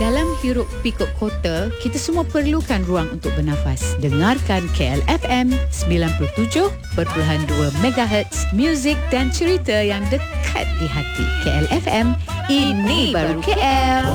Dalam hiruk pikuk kota, kita semua perlukan ruang untuk bernafas. Dengarkan KL FM 97.2 MHz, muzik dan cerita yang dekat di hati. KL FM, ini baru KL.